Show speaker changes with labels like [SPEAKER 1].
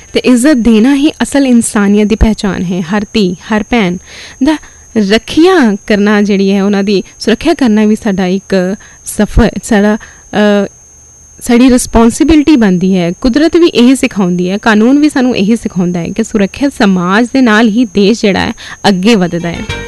[SPEAKER 1] ਤੇ ਇੱਜ਼ਤ ਦੇਣਾ ਹੀ ਅਸਲ ਇਨਸਾਨੀਅਤ ਦੀ ਪਹਿਚਾਣ ਹੈ। ਹਰ ਧੀ ਹਰ ਭੈਣ ਦਾ ਰੱਖਿਆ ਕਰਨਾ ਜਿਹੜੀ ਹੈ, ਉਹਨਾਂ ਦੀ ਸੁਰੱਖਿਆ ਕਰਨਾ ਵੀ ਸਾਡਾ ਇੱਕ ਸਫਰ, ਸਾਡੀ ਰਿਸਪੋਂਸੀਬਿਲਿਟੀ ਬਣਦੀ ਹੈ। ਕੁਦਰਤ ਵੀ ਇਹੀ ਸਿਖਾਉਂਦੀ ਹੈ, ਕਾਨੂੰਨ ਵੀ ਸਾਨੂੰ ਇਹੀ ਸਿਖਾਉਂਦਾ ਹੈ ਕਿ ਸੁਰੱਖਿਅਤ ਸਮਾਜ ਦੇ ਨਾਲ ਹੀ ਦੇਸ਼ ਜਿਹੜਾ ਹੈ ਅੱਗੇ ਵੱਧਦਾ ਹੈ।